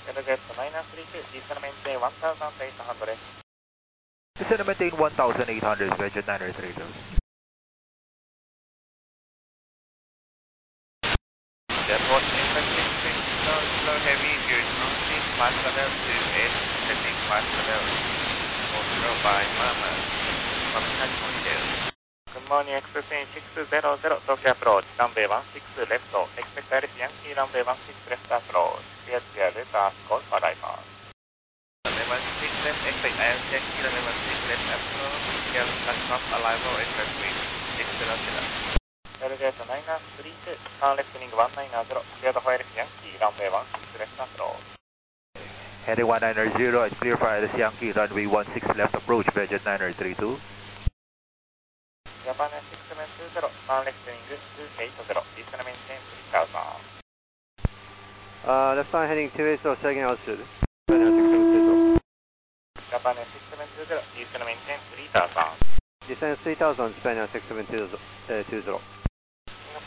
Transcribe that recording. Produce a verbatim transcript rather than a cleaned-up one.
Delta nine three two, descend maintain one thousand eight hundred. Descend maintain one thousand eight hundred, Veggie nine three two. Airport intersection, slow heavy, fuel crossing, fast level to eight, setting fast level, four zero by Mama, contact hotel. Good morning, Express six zero zero, Tokyo approach, runway one six left, expect Iris Yankee, runway one six left approach, clear clear, let us call for arrival. Runway one six left, expect Iris Yankee, runway one six left approach, clear takeoff arrival, express wing, six zero zero. Delta nine three two, turn left heading one nine zero, clear the Iris Yankee, runway one six left approach. Heading one nine zero, it's clear for Iris Yankee, runway one six left approach, Veggie nine three two. Japan six seven two zero, turn left heading two eight zero, descend maintain three thousand. Uh, left line heading two eight zero, second altitude. Japan six seven two zero. Japan six seven two zero, descend maintain three thousand. Descend three thousand, Japan six seven two zero.